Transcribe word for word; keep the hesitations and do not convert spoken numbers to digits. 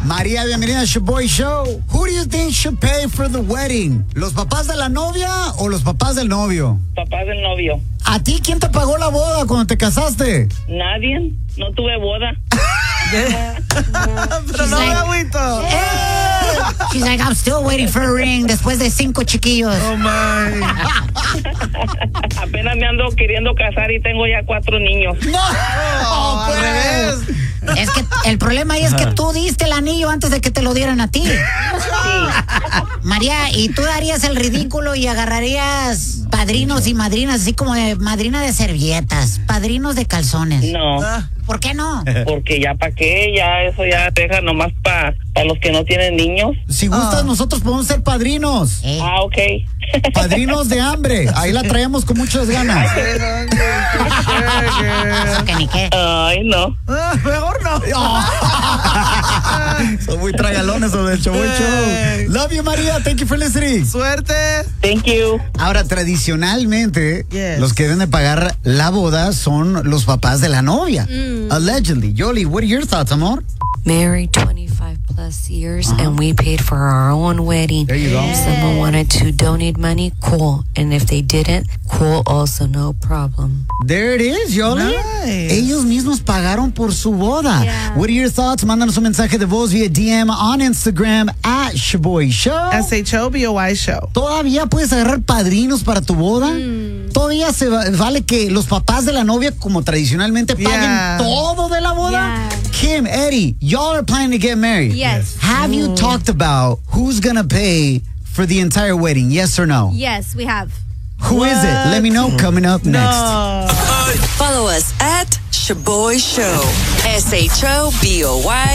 María, bienvenida a Shaboy Show. Who do you think should pay for the wedding? ¿Los papás de la novia o los papás del novio? Papás del novio. ¿A ti quién te pagó la boda cuando te casaste? Nadie. No tuve boda. Pero no me agüito. She's like, I'm still waiting for a ring después de cinco chiquillos. Oh, my. Apenas me ando queriendo casar y tengo ya cuatro niños. ¡No! Oh, al revés. Es que el problema ahí es que tú diste el anillo antes de que te lo dieran a ti. María, ¿y tú darías el ridículo y agarrarías padrinos y madrinas, así como de madrina de servilletas, padrinos de calzones? No. ¿Por qué no? Porque ya para qué, ya eso ya deja nomás para pa los que no tienen niños. Si gustas, Oh. nosotros podemos ser padrinos. Eh, Ah, ok. Padrinos de hambre. Ahí la traemos con muchas ganas. eso que ni qué. Ay, no. Ah, mejor no. Son muy tragalones los del Shaboy Show. Love you, María. Thank you for listening. Suerte. Thank you. Ahora, tradicionalmente, Yes. los que deben de pagar la boda son los papás de la novia. Allegedly. Yoli, what are your thoughts, amor? Married twenty-five plus years, and we paid for our own wedding. There you go. If someone wanted to donate money, cool. And if they didn't, cool also, no problem. There it is, Yoli. Nice. Ellos mismos pagaron por su boda. Yeah. What are your thoughts? Mándanos un mensaje de voz vía D M on Instagram at Shaboy Show. S H O B O Y Show. ¿Todavía puedes agarrar padrinos para tu boda? ¿Todavía se va- vale que los papás de la novia, como tradicionalmente, paguen Yeah. todo de la boda? Yeah. Kim, Eddie, y'all are planning to get married. Yes. Have you talked about who's gonna pay for the entire wedding? Yes or no? Yes, we have. Who is it? Let me know coming up next. No. Follow us at Shaboy Show. S H O B O Y